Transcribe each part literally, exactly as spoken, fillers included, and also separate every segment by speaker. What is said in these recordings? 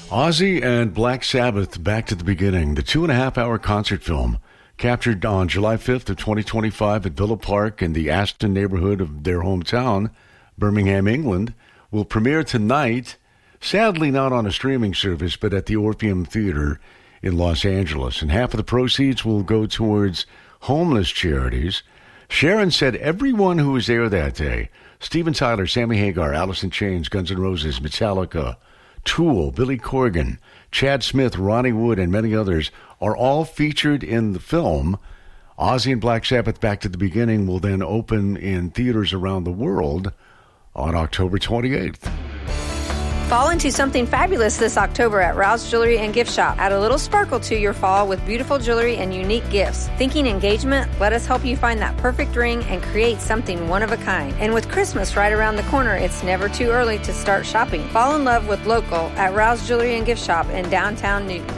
Speaker 1: Ozzy and Black Sabbath, Back to the Beginning, the two-and-a-half-hour concert film captured on July fifth of twenty twenty-five at Villa Park in the Aston neighborhood of their hometown, Birmingham, England, will premiere tonight, sadly not on a streaming service, but at the Orpheum Theater in Los Angeles. And half of the proceeds will go towards homeless charities. Sharon said everyone who was there that day, Steven Tyler, Sammy Hagar, Alice in Chains, Guns N' Roses, Metallica, Tool, Billy Corgan, Chad Smith, Ronnie Wood, and many others are all featured in the film. Ozzy and Black Sabbath, Back to the Beginning will then open in theaters around the world on October twenty-eighth.
Speaker 2: Fall into something fabulous this October at Rouse Jewelry and Gift Shop. Add a little sparkle to your fall with beautiful jewelry and unique gifts. Thinking engagement? Let us help you find that perfect ring and create something one of a kind. And with Christmas right around the corner, it's never too early to start shopping. Fall in love with local at Rouse Jewelry and Gift Shop in downtown Newton.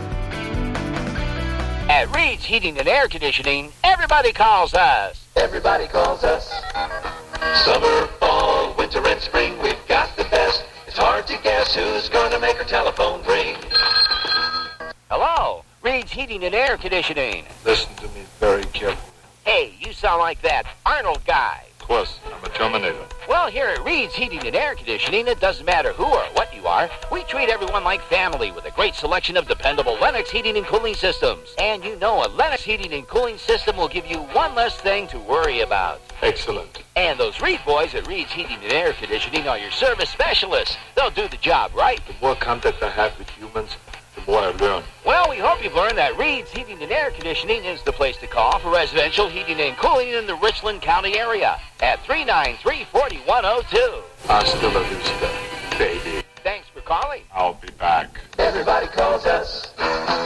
Speaker 3: At Reed's Heating and Air Conditioning, everybody calls us.
Speaker 4: Everybody calls us. Summer, fall, winter, and spring, we've got the best. It's hard to guess who's gonna make her telephone ring.
Speaker 3: Hello, Reed's Heating and Air Conditioning.
Speaker 5: Listen to me very carefully.
Speaker 3: Hey, you sound like that Arnold guy.
Speaker 5: Of course, I'm a Terminator.
Speaker 3: Well, here at Reed's Heating and Air Conditioning, it doesn't matter who or what you are. We treat everyone like family with a great selection of dependable Lennox heating and cooling systems. And you know a Lennox heating and cooling system will give you one less thing to worry about.
Speaker 5: Excellent.
Speaker 3: And those Reed boys at Reed's Heating and Air Conditioning are your service specialists. They'll do the job right.
Speaker 5: The more contact I have with humans, the more I learn.
Speaker 3: Well, we hope you've learned that Reed's Heating and Air Conditioning is the place to call for residential heating and cooling in the Richland County area at three nine three, four one zero two.
Speaker 5: Hasta la vista, baby.
Speaker 3: Thanks for calling.
Speaker 5: I'll be back.
Speaker 4: Everybody calls us.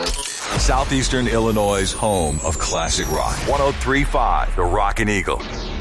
Speaker 6: Southeastern Illinois' home of classic rock. one oh three point five, The Rockin' Eagle.